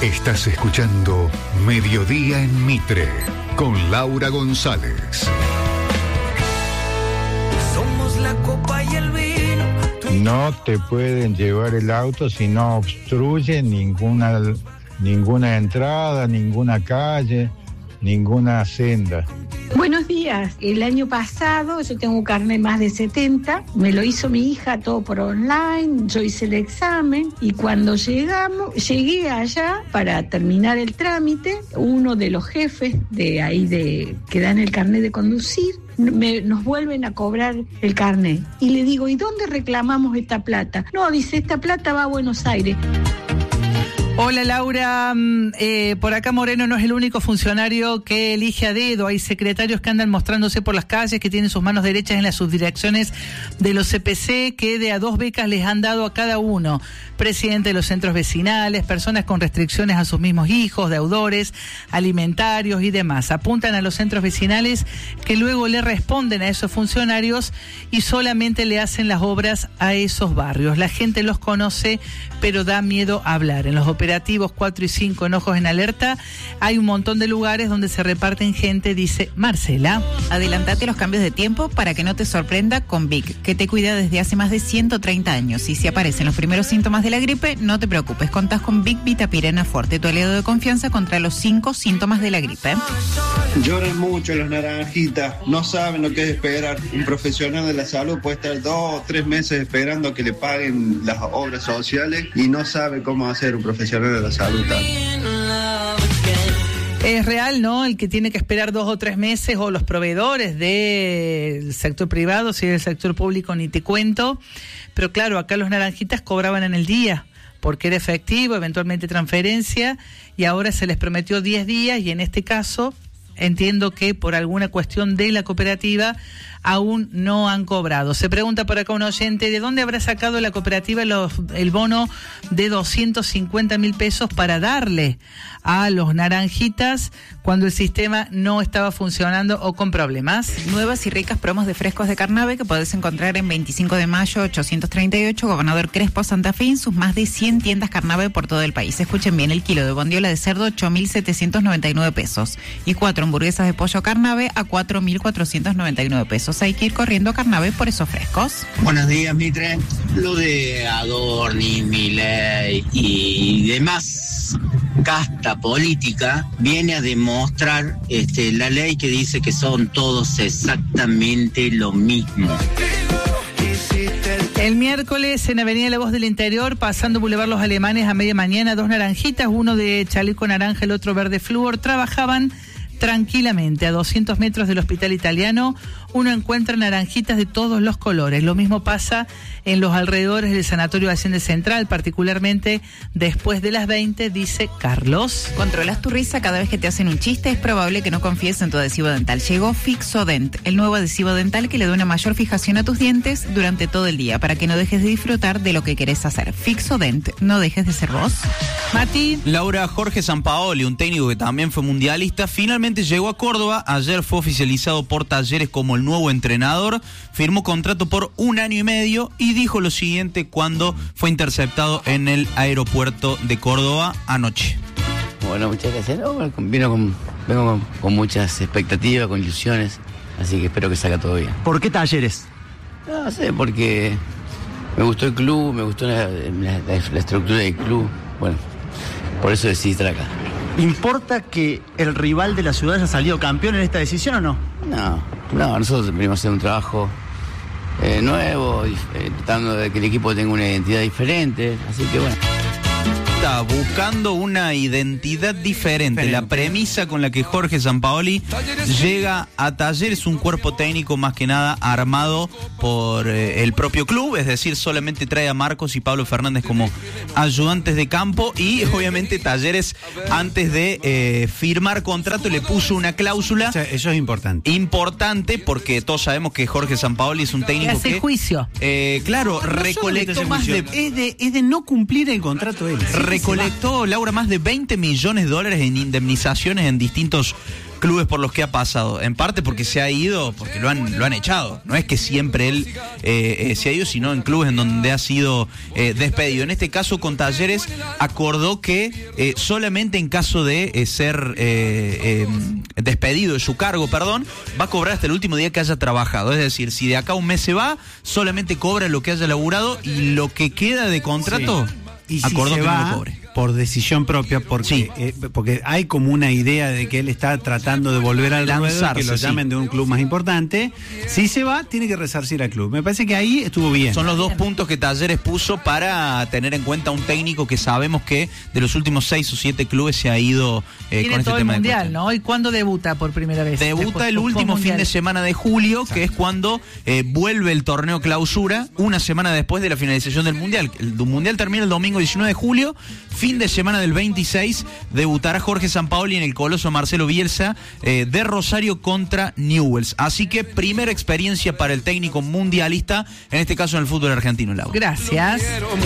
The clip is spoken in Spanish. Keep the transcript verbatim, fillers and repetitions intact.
Estás escuchando Mediodía en Mitre con Laura González. Somos la copa y el vino. No te pueden llevar el auto si no obstruye ninguna, ninguna entrada, ninguna calle, ninguna senda. Buenos días. El año pasado yo tengo un carnet más de setenta, me lo hizo mi hija todo por online, yo hice el examen y cuando llegamos, llegué allá para terminar el trámite, uno de los jefes de ahí de que dan el carnet de conducir Me, nos vuelven a cobrar el carnet y le digo, ¿y dónde reclamamos esta plata? No, dice, esta plata va a Buenos Aires. Hola Laura, eh, por acá Moreno no es el único funcionario que elige a dedo, hay secretarios que andan mostrándose por las calles, que tienen sus manos derechas en las subdirecciones de los C P C, que de a dos becas les han dado a cada uno, presidente de los centros vecinales, personas con restricciones a sus mismos hijos, deudores, alimentarios y demás. Apuntan a los centros vecinales que luego le responden a esos funcionarios y solamente le hacen las obras a esos barrios. La gente los conoce, pero da miedo hablar. En los operativos cuatro y cinco en Ojos en Alerta hay un montón de lugares donde se reparten gente, dice Marcela. Adelantate los cambios de tiempo para que no te sorprenda con Vic, que te cuida desde hace más de ciento treinta años. Y si aparecen los primeros síntomas de la gripe, no te preocupes, contás con Vic Vitapirena Forte, tu aliado de confianza contra los cinco síntomas de la gripe. Lloran mucho los naranjitas, no saben lo que es esperar. Un profesional de la salud puede estar dos o tres meses esperando que le paguen las obras sociales y no sabe cómo hacer un profesional de la salud. Es real, ¿no? El que tiene que esperar dos o tres meses, o los proveedores del sector privado, si del sector público ni te cuento. Pero claro, acá los naranjitas cobraban en el día, porque era efectivo, eventualmente transferencia, y ahora se les prometió diez días, y en este caso entiendo que por alguna cuestión de la cooperativa aún no han cobrado. Se pregunta por acá un oyente, ¿de dónde habrá sacado la cooperativa los, el bono de doscientos cincuenta mil pesos para darle a los naranjitas cuando el sistema no estaba funcionando o con problemas? Nuevas y ricas promos de frescos de Carnave que podés encontrar en veinticinco de mayo ochocientos treinta y ocho, Gobernador Crespo, Santa Fe, en sus más de cien tiendas Carnave por todo el país. Escuchen bien, el kilo de bondiola de cerdo, ocho mil setecientos noventa y nueve pesos. Y cuatro hamburguesas de pollo Carnave a cuatro mil cuatrocientos noventa y nueve pesos. Hay que ir corriendo a Carnave por esos frescos. Buenos días, Mitre. Lo de Adorni, Milei y demás casta política viene a demostrar este, la ley que dice que son todos exactamente lo mismo. El miércoles en Avenida La Voz del Interior, pasando Boulevard Los Alemanes a media mañana, dos naranjitas, uno de chaleco naranja, el otro verde flúor, trabajaban tranquilamente a doscientos metros del Hospital Italiano. Uno encuentra naranjitas de todos los colores. Lo mismo pasa en los alrededores del Sanatorio de Hacienda Central, particularmente después de las veinte, dice Carlos. Controlas tu risa cada vez que te hacen un chiste. Es probable que no confíes en tu adhesivo dental. Llegó Fixodent, el nuevo adhesivo dental que le da una mayor fijación a tus dientes durante todo el día, para que no dejes de disfrutar de lo que querés hacer. Fixodent, no dejes de ser vos. Mati. Laura, Jorge Sampaoli, un técnico que también fue mundialista, finalmente llegó a Córdoba. Ayer fue oficializado por Talleres como el nuevo entrenador, firmó contrato por un año y medio y dijo lo siguiente cuando fue interceptado en el aeropuerto de Córdoba anoche. Bueno, muchas gracias. No, vino con, vengo con, con muchas expectativas, con ilusiones, así que espero que salga todo bien. ¿Por qué Talleres? No sé, porque me gustó el club, me gustó la, la, la estructura del club, bueno, por eso decidí estar acá. ¿Importa que el rival de la ciudad haya salido campeón en esta decisión o no? No, no, nosotros venimos a hacer un trabajo eh, nuevo, eh, tratando de que el equipo tenga una identidad diferente, así que bueno. Está buscando una identidad diferente. diferente. La premisa con la que Jorge Sampaoli llega a Talleres, un cuerpo técnico más que nada armado por eh, el propio club, es decir, solamente trae a Marcos y Pablo Fernández como ayudantes de campo y obviamente Talleres antes de eh, firmar contrato le puso una cláusula. O sea, eso es importante. Importante porque todos sabemos que Jorge Sampaoli es un técnico que hace que... juicio. Eh, claro, no recolectó más de... Es de, es de no cumplir el contrato él. Recolectó, Laura, más de veinte millones de dólares en indemnizaciones en distintos clubes por los que ha pasado, en parte porque se ha ido, porque lo han lo han echado, no es que siempre él eh, eh, se ha ido, sino en clubes en donde ha sido eh, despedido. En este caso con Talleres acordó que eh, solamente en caso de eh, ser eh, eh, despedido de su cargo, perdón, va a cobrar hasta el último día que haya trabajado, es decir, si de acá a un mes se va, solamente cobra lo que haya laburado y lo que queda de contrato, sí. Y si acordó se que va, no lo cobre. Por decisión propia, porque, sí. eh, porque hay como una idea de que él está tratando de volver al ruedo, que lo llamen sí. de un club más importante. Si se va, tiene que resarcir al club. Me parece que ahí estuvo bien. Son los dos puntos que Talleres puso para tener en cuenta un técnico que sabemos que de los últimos seis o siete clubes se ha ido eh, con este todo tema el mundial, de ¿no? ¿Y cuándo debuta por primera vez? Debuta Después, el último fin de semana de julio, exacto, que es cuando eh, vuelve el torneo clausura, una semana después de la finalización del mundial. El mundial termina el domingo diecinueve de julio, fin de semana del veintiséis, debutará Jorge Sampaoli en el coloso Marcelo Bielsa eh, de Rosario contra Newell's. Así que primera experiencia para el técnico mundialista, en este caso en el fútbol argentino, Laura. Gracias.